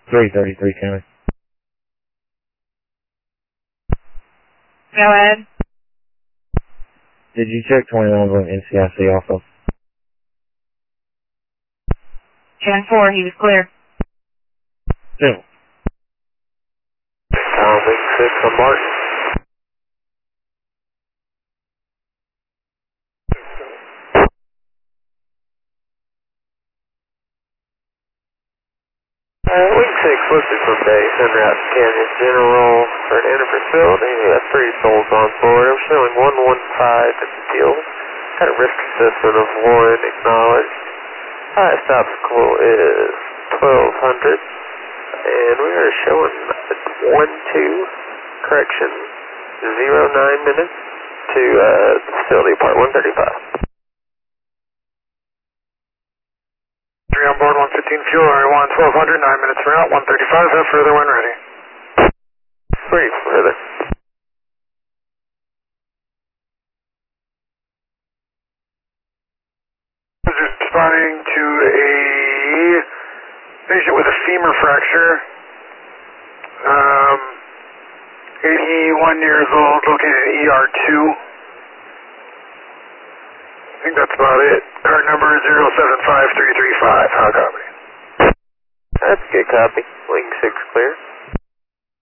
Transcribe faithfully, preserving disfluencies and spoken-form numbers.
three thirty-three County. Go ahead. Did you check twenty-nine on N C I C also? ten four, he was clear. Two. Uh, wing six on Martin. Uh, wing six listed from base, en route to Canyon General for an inner facility. We have three souls on board. I'm showing one one five in the field. Got a risk assessment of one acknowledged. Highest obstacle is twelve hundred. And we are showing one two, correction, zero nine minutes to uh, the facility part one thirty-five. three on board, one fifteen fuel, area one, twelve hundred, nine minutes for out, one thirty-five, have further when ready. Three further. Responding to a patient with a femur fracture, um, eighty-one years old, located in E R two. I think that's about it. Card number zero seven five three three five. How copy? That's a good copy. Wing six clear.